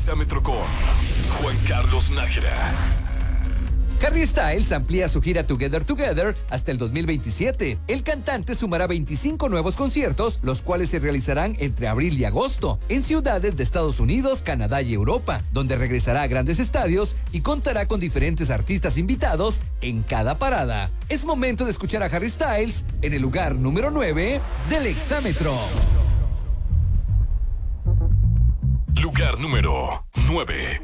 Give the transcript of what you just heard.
Exámetro con Juan Carlos Nájera. Harry Styles amplía su gira Together Together hasta el 2027. El cantante sumará 25 nuevos conciertos, los cuales se realizarán entre abril y agosto, en ciudades de Estados Unidos, Canadá y Europa, donde regresará a grandes estadios y contará con diferentes artistas invitados en cada parada. Es momento de escuchar a Harry Styles en el lugar número 9 del Exámetro. Lugar número 9.